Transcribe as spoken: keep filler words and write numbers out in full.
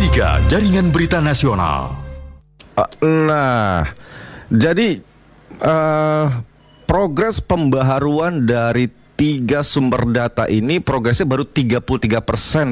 tiga Jaringan Berita Nasional. Nah, jadi uh, progres pembaharuan dari tiga sumber data ini progresnya baru tiga puluh tiga persen.